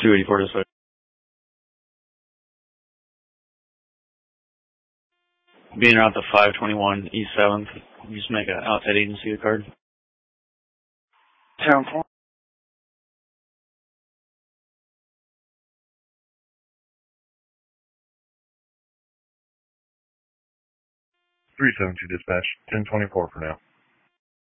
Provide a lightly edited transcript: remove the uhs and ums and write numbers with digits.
284 dispatch. Being out to 521 East 7th. Just make an outside agency card. Town 4. 372 dispatch, 1024 for now.